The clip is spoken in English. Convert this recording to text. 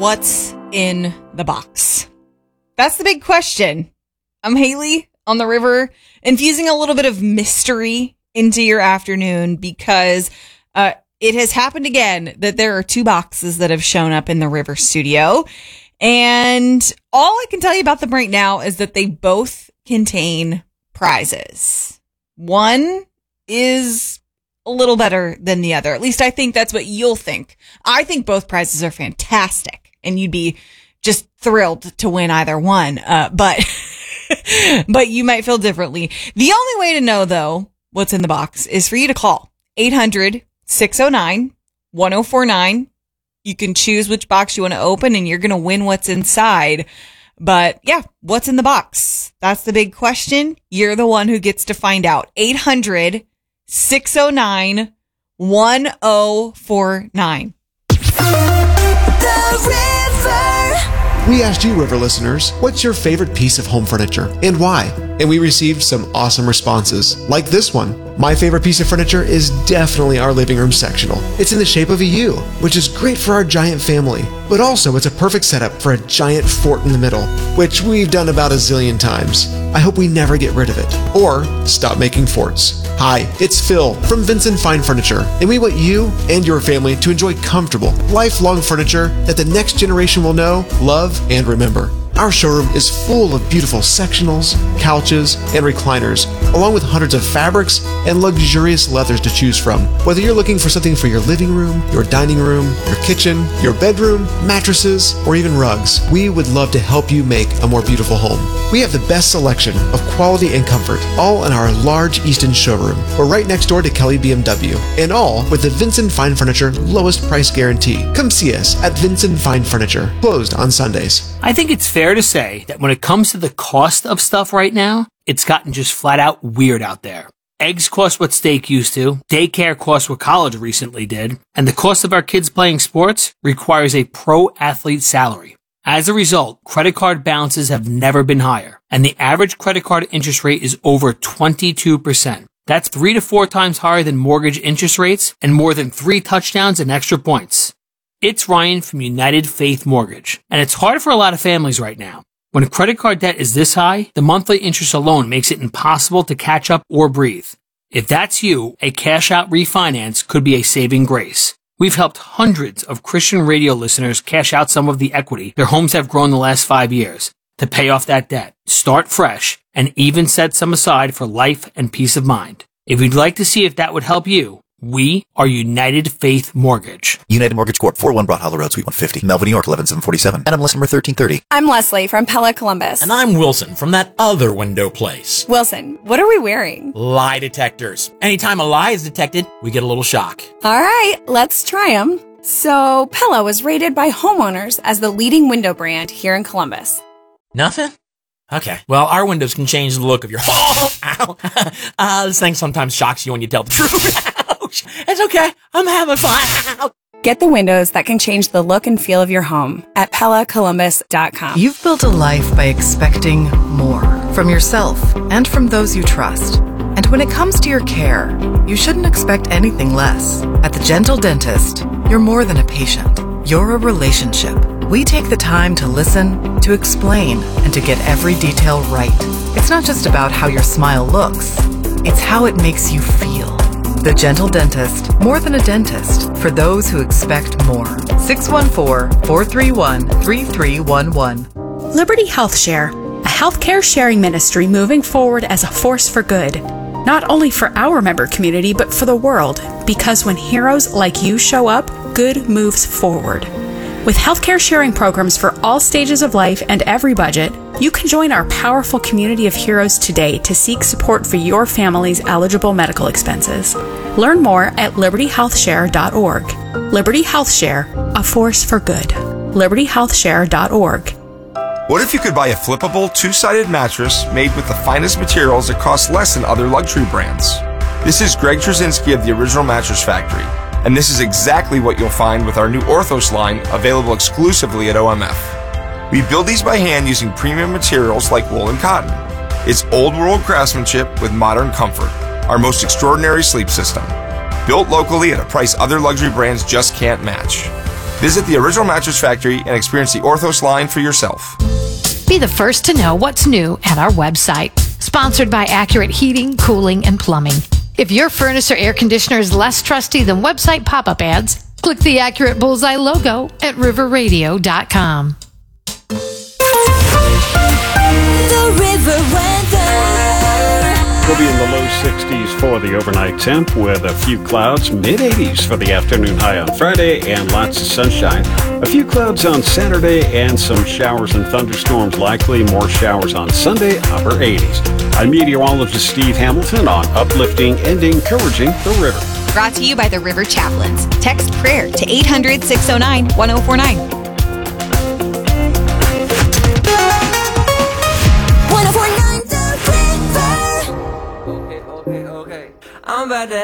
what's in the box? That's the big question. I'm Haley on the river, infusing a little bit of mystery into your afternoon because it has happened again that there are 2 boxes that have shown up in the river studio. And all I can tell you about them right now is that they both contain prizes. One is a little better than the other. At least I think that's what you'll think. I think both prizes are fantastic and you'd be just thrilled to win either one. But you might feel differently. The only way to know, though, what's in the box is for you to call 800-609-1049. You can choose which box you want to open and you're going to win what's inside. But yeah, what's in the box? That's the big question. You're the one who gets to find out. 800-609-1049. The River. We asked you, River listeners, what's your favorite piece of home furniture and why? And we received some awesome responses, like this one. My favorite piece of furniture is definitely our living room sectional. It's in the shape of a U, which is great for our giant family, but also it's a perfect setup for a giant fort in the middle, which we've done about a zillion times. I hope we never get rid of it, or stop making forts. Hi, it's Phil from Vincent Fine Furniture, and we want you and your family to enjoy comfortable, lifelong furniture that the next generation will know, love, and remember. Our showroom is full of beautiful sectionals, couches, and recliners, along with hundreds of fabrics and luxurious leathers to choose from. Whether you're looking for something for your living room, your dining room, your kitchen, your bedroom, mattresses, or even rugs, we would love to help you make a more beautiful home. We have the best selection of quality and comfort, all in our large Easton showroom. We're right next door to Kelly BMW, and all with the Vincent Fine Furniture lowest price guarantee. Come see us at Vincent Fine Furniture, closed on Sundays. I think it's fair to say that when it comes to the cost of stuff right now, it's gotten just flat out weird out there. Eggs cost what steak used to, daycare costs what college recently did, and the cost of our kids playing sports requires a pro athlete salary. As a result, credit card balances have never been higher, and the average credit card interest rate is over 22%. That's 3 to 4 times higher than mortgage interest rates and more than 3 touchdowns and extra points. It's Ryan from United Faith Mortgage, and it's hard for a lot of families right now. When credit card debt is this high, the monthly interest alone makes it impossible to catch up or breathe. If that's you, a cash-out refinance could be a saving grace. We've helped hundreds of Christian radio listeners cash out some of the equity their homes have grown the last 5 years to pay off that debt, start fresh, and even set some aside for life and peace of mind. If you'd like to see if that would help you, we are United Faith Mortgage. United Mortgage Corp. 401 Broad Hollow Road, Suite 150, Melvin, New York, 11747. And I'm list number 1330. I'm Leslie from Pella Columbus. And I'm Wilson from that other window place. Wilson, what are we wearing? Lie detectors. Anytime a lie is detected, we get a little shock. All right, let's try them. So, Pella was rated by homeowners as the leading window brand here in Columbus. Nothing? Okay. Well, our windows can change the look of your home. Ow. This thing sometimes shocks you when you tell the truth. It's okay. I'm having fun. Get the windows that can change the look and feel of your home at PellaColumbus.com. You've built a life by expecting more from yourself and from those you trust. And when it comes to your care, you shouldn't expect anything less. At the Gentle Dentist, you're more than a patient. You're a relationship. We take the time to listen, to explain, and to get every detail right. It's not just about how your smile looks. It's how it makes you feel. The Gentle Dentist, more than a dentist, for those who expect more. 614-431-3311. Liberty Health Share, a healthcare sharing ministry moving forward as a force for good. Not only for our member community, but for the world. Because when heroes like you show up, good moves forward. With healthcare sharing programs for all stages of life and every budget, you can join our powerful community of heroes today to seek support for your family's eligible medical expenses. Learn more at libertyhealthshare.org. Liberty Health Share, a force for good. libertyhealthshare.org. What if you could buy a flippable, two-sided mattress made with the finest materials that cost less than other luxury brands? This is Greg Trzynski of the Original Mattress Factory, and this is exactly what you'll find with our new Orthos line, available exclusively at OMF. We build these by hand using premium materials like wool and cotton. It's old-world craftsmanship with modern comfort, our most extraordinary sleep system. Built locally at a price other luxury brands just can't match. Visit the Original Mattress Factory and experience the Orthos line for yourself. Be the first to know what's new at our website. Sponsored by Accurate Heating, Cooling, and Plumbing. If your furnace or air conditioner is less trusty than website pop-up ads, click the Accurate Bullseye logo at riverradio.com. The River Weather. We'll be in the low 60s for the overnight temp with a few clouds, mid-80s for the afternoon high on Friday, and lots of sunshine. A few clouds on Saturday and some showers and thunderstorms likely. More showers on Sunday, upper 80s. I'm meteorologist Steve Hamilton on uplifting and encouraging the river. Brought to you by the River Chaplains. Text prayer to 800-609-1049. 1049 The River. Okay. I'm about to